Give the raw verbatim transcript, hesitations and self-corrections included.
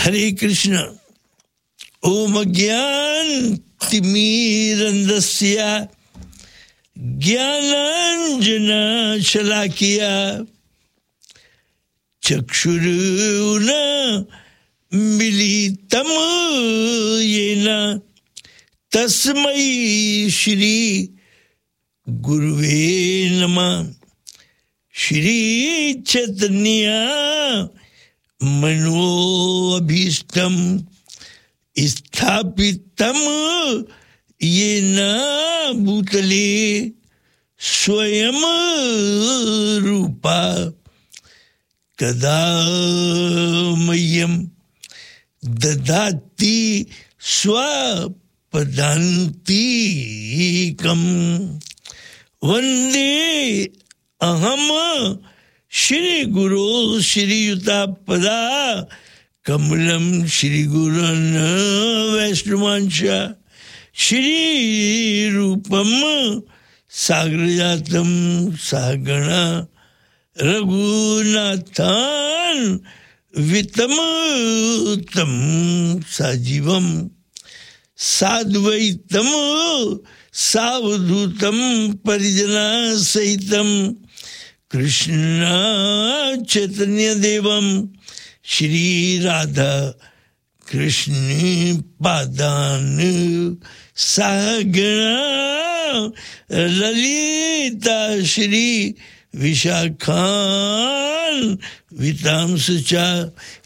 हरे कृष्ण। ओम ज्ञानतिमिरन्धस्य ज्ञानाञ्जनशलाकया चक्षुरुन्मीलितं येन तस्मै श्री गुरुवे नमः। श्री चैतन्य मनोभीष्टं स्थापितं येन भूतले स्वयं रूपा कदा मह्यं ददाति स्वपदान्तिकम्। वन्दे अहम श्री गुरो श्रीयुतापदा कमलं श्री गुरुन् वैष्णवांश श्री रूपम साग्रजातं सहगणा रघुनाथान् वितं तं सजीवं साद्वैतं सावधूतं परिजना सहितं कृष्ण चैतन्य देवं श्री राधा कृष्ण पादान सहगणा ललिता श्री विशाखान वितांश च